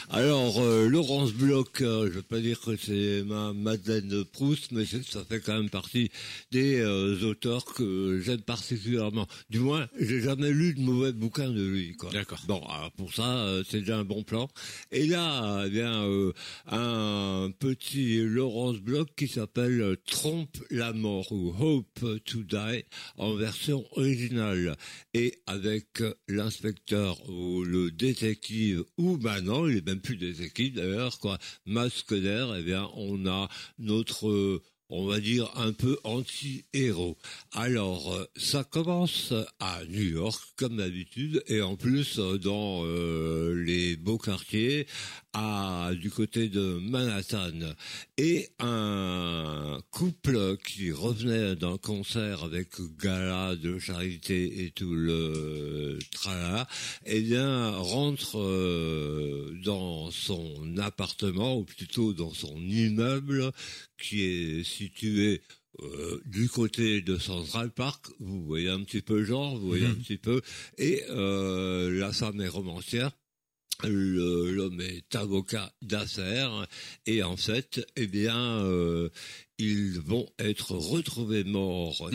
Alors, Laurence Bloch, je vais pas dire que c'est ma Madeleine de Proust, mais ça fait quand même partie des auteurs que j'aime particulièrement. Du moins, j'ai jamais lu de mauvais bouquins de lui, quoi. D'accord. Bon, alors pour ça, c'est déjà un bon plan. Et là, eh bien, un petit Laurence Bloch qui s'appelle Trompe la mort ou Hope to Die en version originale. Et avec l'inspecteur ou le détective, ou non, il est même plus détective d'ailleurs, quoi, Masqueder, eh bien, on a notre on va dire un peu anti-héros. Alors, ça commence à New York, comme d'habitude, et en plus dans les beaux quartiers, du côté de Manhattan. Et un couple qui revenait d'un concert avec gala de charité et tout le tralala, eh bien, rentre dans son appartement, ou plutôt dans son immeuble, qui est situé du côté de Central Park. Vous voyez un petit peu le genre, vous voyez un petit peu. Et la femme est romancière. L'homme est avocat d'affaires et en fait, eh bien, ils vont être retrouvés morts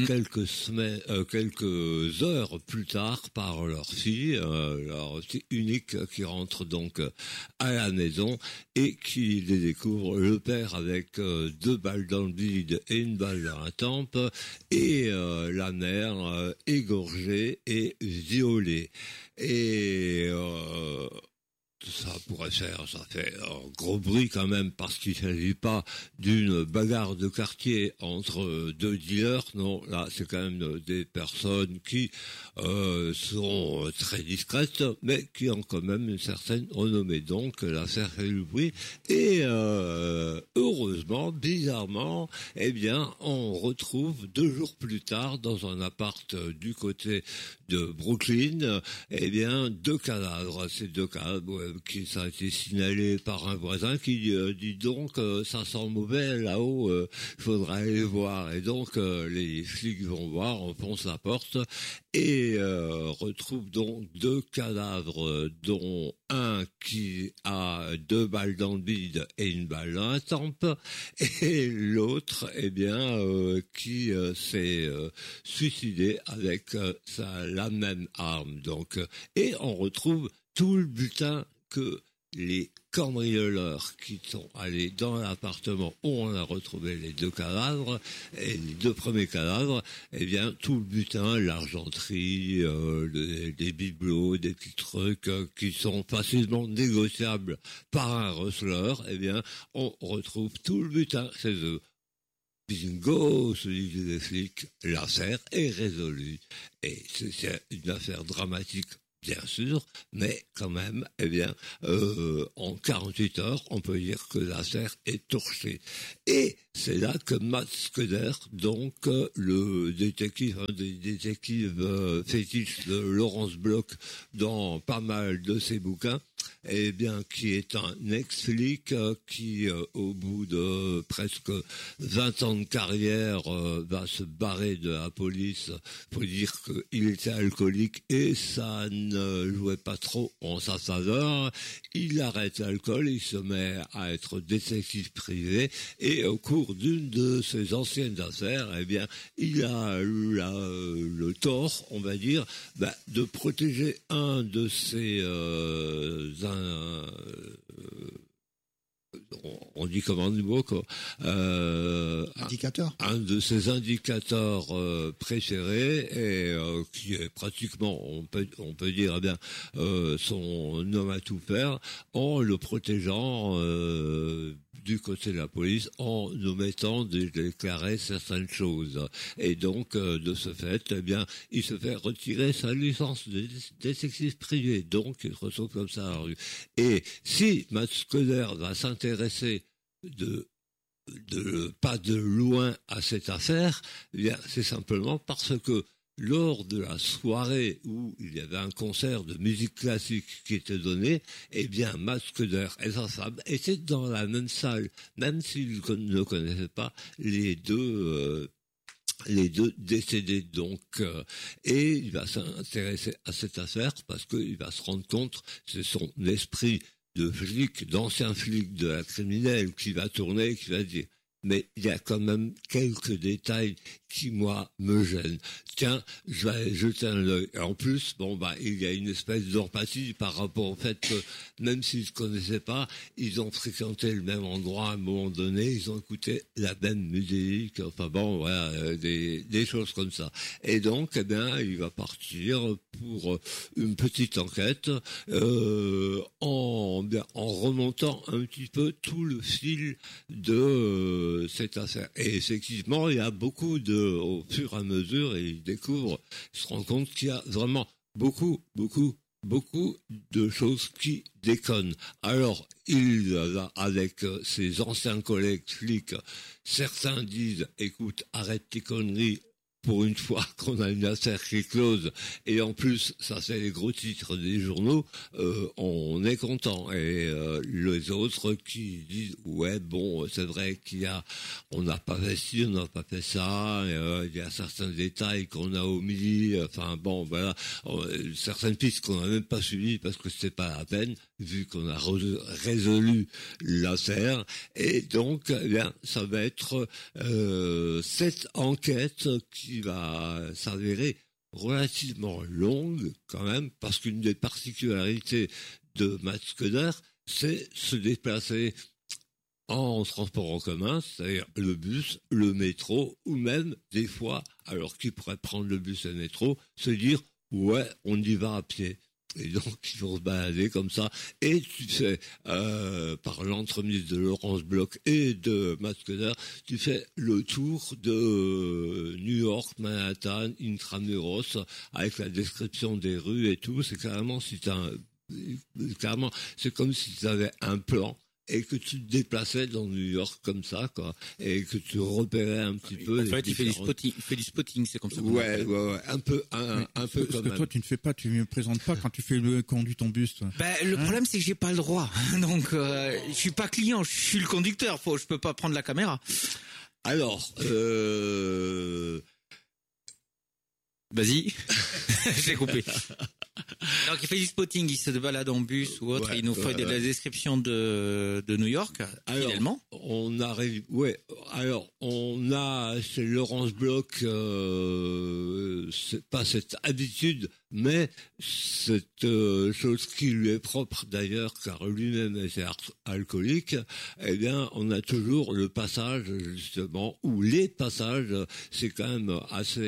quelques heures plus tard par leur fille unique qui rentre donc à la maison et qui les découvre, le père avec 2 balles dans le bide et 1 balle dans la tempe et la mère égorgée et violée. Et ça fait un gros bruit quand même parce qu'il ne s'agit pas d'une bagarre de quartier entre 2 dealers, non, là c'est quand même des personnes qui sont très discrètes mais qui ont quand même une certaine renommée, donc l'affaire fait le bruit et heureusement, bizarrement, eh bien on retrouve 2 jours plus tard dans un appart du côté de Brooklyn, eh bien 2 cadavres, ces 2 cadavres qui ça a été signalé par un voisin qui dit donc ça sent mauvais là-haut, faudra aller voir. Et donc les flics vont voir, enfoncent la porte et retrouvent donc 2 cadavres, dont un qui a 2 balles dans le bide et 1 balle dans la tempe, et l'autre, eh bien, qui s'est suicidé avec la même arme. Donc, et on retrouve tout le butin que les cambrioleurs qui sont allés dans l'appartement où on a retrouvé les 2 cadavres, et les 2 premiers cadavres, eh bien, tout le butin, l'argenterie, des bibelots, des petits trucs qui sont facilement négociables par un receleur, eh bien, on retrouve tout le butin chez eux. Bingo, se disent les flics, l'affaire est résolue. Et c'est une affaire dramatique, bien sûr, mais quand même, eh bien, en 48 heures, on peut dire que l'affaire est torchée. Et c'est là que Matt Scudder, donc le détective, un des détectives fétiches de Laurence Bloch dans pas mal de ses bouquins, eh bien, qui est un ex-flic qui, au bout de presque 20 ans de carrière, va se barrer de la police. Faut dire qu'il était alcoolique et ça ne jouait pas trop en sa faveur. Il arrête l'alcool, il se met à être détective privé et au cours d'une de ses anciennes affaires, eh bien, il a eu le tort, on va dire, de protéger un de ses on dit comment du mot quoi, indicateur, un de ses indicateurs préférés et qui est pratiquement, on peut dire, eh bien, son homme à tout faire, en le protégeant du côté de la police, en omettant de déclarer certaines choses. Et donc, de ce fait, eh bien, il se fait retirer sa licence de détective privé. Donc, il se retrouve comme ça à la rue. Et si Matt Scudder va s'intéresser pas de loin à cette affaire, eh bien, c'est simplement parce que lors de la soirée où il y avait un concert de musique classique qui était donné, eh bien, Matt Scudder et sa femme étaient dans la même salle, même s'ils ne connaissaient pas les deux décédés, donc, et il va s'intéresser à cette affaire parce qu'il va se rendre compte, c'est son esprit flics, d'anciens flics de la criminelle qui va tourner, qui va dire. Mais il y a quand même quelques détails qui, moi, me gênent. Tiens, je vais jeter un œil. En plus, il y a une espèce d'empathie par rapport au fait que, même s'ils se connaissaient pas, ils ont fréquenté le même endroit à un moment donné, ils ont écouté la même musique, des choses comme ça. Et donc, il va partir pour une petite enquête, en remontant un petit peu tout le fil de cette affaire. Et effectivement, il y a beaucoup au fur et à mesure, et il se rend compte qu'il y a vraiment beaucoup de choses qui déconnent. Alors, il va avec ses anciens collègues flics, certains disent, écoute, arrête tes conneries, pour une fois qu'on a une affaire qui est close, et en plus, ça fait les gros titres des journaux, on est content. Et les autres qui disent, c'est vrai on n'a pas fait ci, on n'a pas fait ça, il y a certains détails qu'on a omis, certaines pistes qu'on n'a même pas suivies parce que c'était pas la peine, vu qu'on a résolu l'affaire. Et donc, ça va être cette enquête qui va s'avérer relativement longue quand même, parce qu'une des particularités de Matt Scudder, c'est se déplacer en transport en commun, c'est-à-dire le bus, le métro, ou même des fois, alors qu'il pourrait prendre le bus et le métro, se dire on y va à pied. Et donc, il faut se balader comme ça. Et tu fais, par l'entremise de Laurence Bloch et de Matt Scudder, tu fais le tour de New York, Manhattan, Intramuros, avec la description des rues et tout. C'est c'est comme si tu avais un plan et que tu te déplaçais dans New York comme ça, quoi, et que tu repérais un petit peu. En fait, il fait du spotting, c'est comme ça. Ouais, un peu comme que toi, tu ne fais pas, tu me présentes pas quand tu conduis ton bus, toi. Le problème, c'est que j'ai pas le droit. Donc, je suis pas client, je suis le conducteur. Je peux pas prendre la caméra. Alors, vas-y. J'ai coupé. Donc, il fait du spotting, il se balade en bus ou autre, il nous fait de la description de New York, finalement. On arrive, chez Laurence Bloch, c'est pas cette habitude, mais cette chose qui lui est propre d'ailleurs, car lui-même est alcoolique, on a toujours le passage, justement, ou les passages, c'est quand même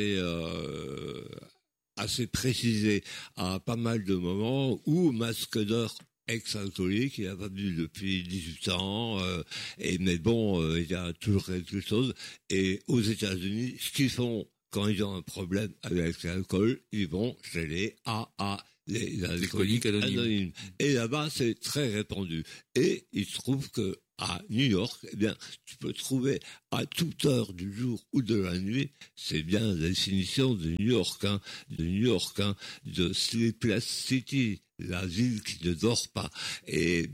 assez précisé à pas mal de moments où Matt Scudder, ex-alcoolique, il n'a pas bu depuis 18 ans, il y a toujours quelque chose. Et aux États-Unis, ce qu'ils font quand ils ont un problème avec l'alcool, ils vont chez les AA, les alcooliques anonymes. Et là-bas, c'est très répandu. Et il se trouve que à New York, tu peux trouver à toute heure du jour ou de la nuit, c'est bien la définition de New York, de Sleepless City, la ville qui ne dort pas. Et